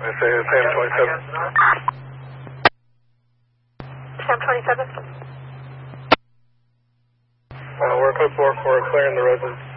I say Sam 27. Sam 27. We're code 4 for clearing the residence.